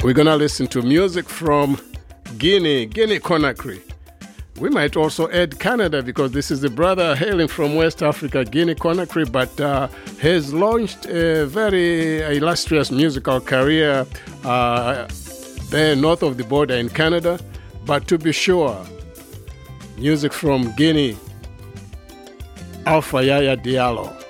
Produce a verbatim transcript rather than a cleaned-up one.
We're going to listen to music from Guinea, Guinea Conakry. We might also add Canada because this is the brother hailing from West Africa, Guinea Conakry, but uh, has launched a very illustrious musical career uh, there north of the border in Canada. But to be sure, music from Guinea, Alpha Yaya Diallo.